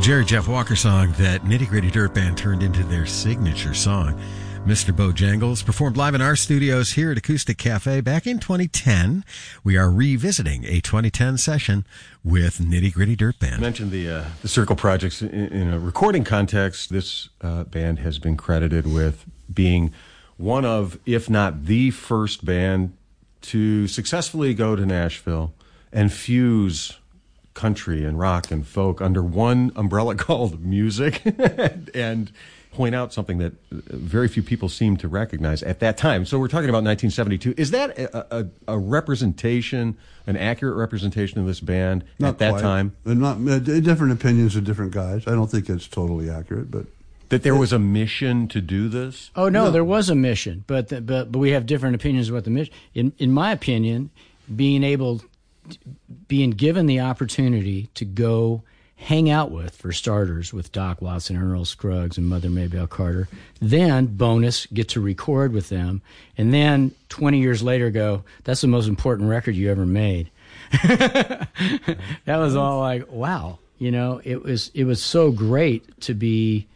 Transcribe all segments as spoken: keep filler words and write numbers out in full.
Jerry Jeff Walker song that Nitty Gritty Dirt Band turned into their signature song. Mister Bojangles performed live in our studios here at Acoustic Cafe back in twenty ten. We are revisiting a twenty ten session with Nitty Gritty Dirt Band. You mentioned the uh, the Circle Projects. In, in a recording context, this uh, band has been credited with being one of, if not the first band to successfully go to Nashville and fuse country and rock and folk under one umbrella called music and point out something that very few people seem to recognize at that time. So we're talking about nineteen seventy-two. Is that a, a, a representation, an accurate representation of this band not at that quite. time? Not, uh, different opinions of different guys. I don't think it's totally accurate, but... That there was a mission to do this? Oh, no, No. there was a mission, but the, but but we have different opinions of what the mission... In, in my opinion, being able... being given the opportunity to go hang out with, for starters, with Doc Watson, Earl Scruggs, and Mother Maybelle Carter. Then, bonus, get to record with them. And then, twenty years later, go, that's the most important record you ever made. That was all like, wow. You know, it was it was so great to be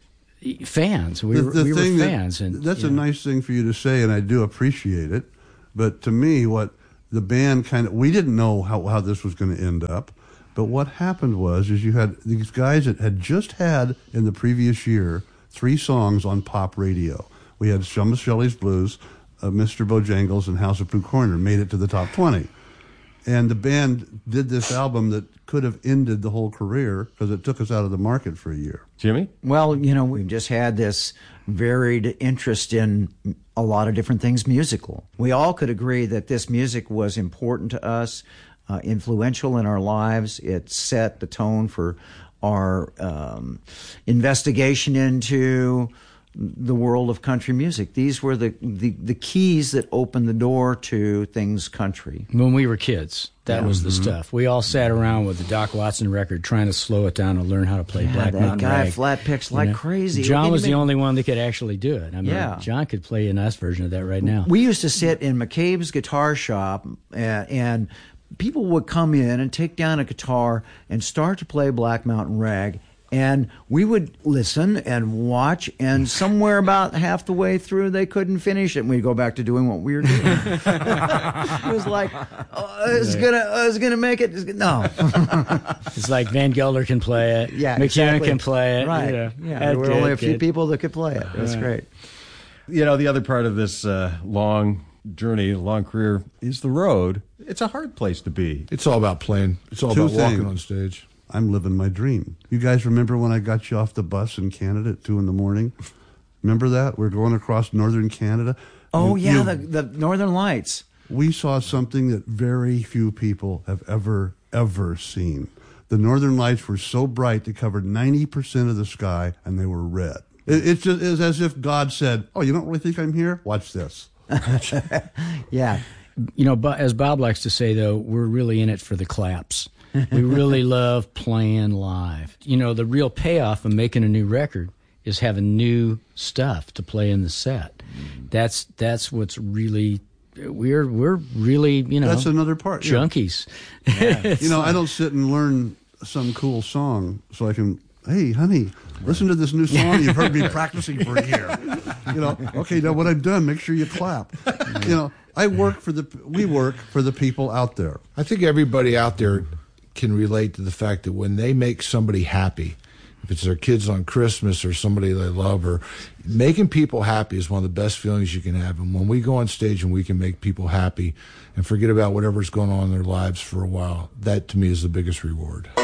fans. We, The- were, the we were thing that- fans. And that's you a know. nice thing for you to say, and I do appreciate it. But to me, what the band kind of... We didn't know how, how this was going to end up. But what happened was is you had these guys that had just had, in the previous year, three songs on pop radio. We had Shum Shelley's Blues, uh, Mister Bojangles, and House of Blue Corner made it to the top twenty. And the band did this album that could have ended the whole career because it took us out of the market for a year. Jimmy? Well, you know, we've just had this varied interest in a lot of different things musical. We all could agree that this music was important to us, uh, influential in our lives. It set the tone for our um, investigation into the world of country music. These were the, the, the keys that opened the door to things country. When we were kids, that Yeah. was the stuff. We all sat around with the Doc Watson record trying to slow it down and learn how to play Yeah, Black that Mountain guy Rag. flat picks You like know? crazy. John Look was at the him. only one that could actually do it. I mean, Yeah. John could play a nice version of that right now. We used to sit in McCabe's guitar shop, and, and people would come in and take down a guitar and start to play Black Mountain Rag. And we would listen and watch, and somewhere about half the way through, they couldn't finish it, and we'd go back to doing what we were doing. It was like, oh, I was gonna, I was gonna make it. No, It's like Van Gelder can play it. yeah, McEwen exactly. can play it. Right? You know. Yeah, That's there were good, only a few good. people that could play it. It was Right. great. You know, the other part of this uh, long journey, long career, is the road. It's a hard place to be. It's all about playing. It's all Two about walking things. on stage. I'm living my dream. You guys remember when I got you off the bus in Canada at two in the morning? Remember that? We're going across northern Canada. Oh You- yeah, you- the the Northern Lights. we saw something that very few people have ever, ever seen. The northern lights were so bright they covered ninety percent of the sky, and they were red. It, it's just it's as if God said, oh, you don't really think I'm here? Watch this. Yeah. You know, but as Bob likes to say, though, we're really in it for the claps. We really love playing live. You know, the real payoff of making a new record is having new stuff to play in the set. That's that's what's really we're we're really you know That's another part. yeah. junkies. You know, I don't sit and learn some cool song so I can, hey, honey, listen to this new song you've heard me practicing for a year. You know, okay, now when I'm done, make sure you clap. You know, I work for the, we work for the people out there. I think everybody out there can relate to the fact that when they make somebody happy, if it's their kids on Christmas or somebody they love, or making people happy is one of the best feelings you can have. And when we go on stage and we can make people happy and forget about whatever's going on in their lives for a while, that to me is the biggest reward.